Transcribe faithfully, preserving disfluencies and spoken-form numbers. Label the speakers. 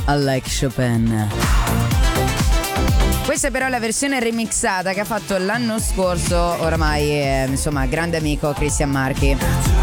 Speaker 1: I Like Chopin. Questa però è la versione remixata che ha fatto l'anno scorso, oramai eh, insomma grande amico Christian Marchi.